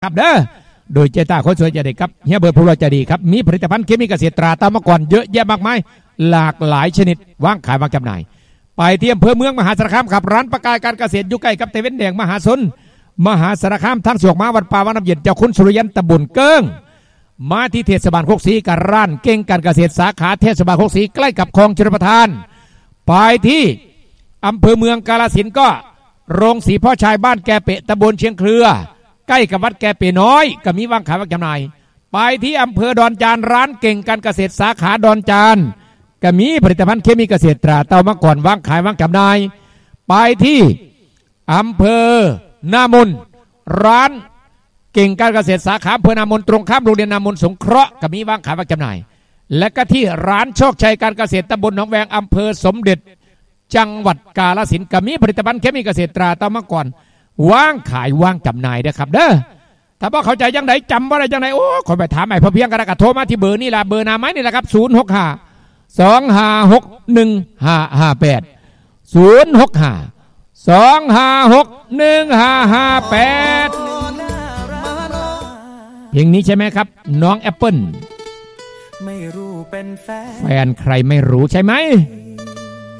ครับเด้อโดยเจตาคนสวยใจดีครับเฮียเบิร์ดผู้รอใจดีครับมีผลิตภัณฑ์เคมีเกษตรตราตามมาก่อนเยอะแยะมากมายหลากหลายชนิดวางขายวางจำหน่ายไปที่อำเภอเมืองมหาสารคามครับร้านประกายการเกษตรอยู่ใกล้กับเตเว่นแดงมหาชนมหาสารคามทั้งสวกมาวัดป่าวัดน้ำเย็นเจ้าคุณสุริยันตบุญเกิ้งมาที่เทศบาลโคกศรีกับร้านเก่งการเกษตรสาขาเทศบาลโคกศรีใกล้กับคลองชลประทานไปที่อำเภอเมืองกาฬสินธุ์ก็โรงสีพ่อชายบ้านแกเปะตำบลเชียงเครือใกล้กับวัดแกเปน้อยก็มีวางขายวางจำหน่ายไปที่อำเภอดอนจานร้านเก่งการเกษตรสาขาดอนจานก็มีผลิตภัณฑ์เคมีเกษตรตราเตามาก่อนวางขายวางจำหน่ายไปที่อำเภอนามนร้านเก่งการเกษตรสาขาอำเภอนามนตรงข้ามโรงเรียนนามนสงเคราะห์ก็มีวางขายวางจำหน่ายและก็ที่ร้านโชคชัยการเกษตรตำบลหนองแวงอำเภอสมเด็จจังหวัดกาฬสินธุ์ก็มีผลิตภัณฑ์เคมีเกษตรตราเตามาก่อนว่างขายวางจำหน่ายนะครับเด้อถ้าพ่อเข้าใจยังไงจำว่าอะไรยังไงโอ้คนไปถามไอ้พ่อเพียงกันก็โทรมาที่เบอร์นี่แหละเบอร์นาไม้นี่แหละครับ065615558 เพลงนี้ใช่ไหมครับน้องแอปเปิ้ลแฟนใครไม่รู้ใช่ไหม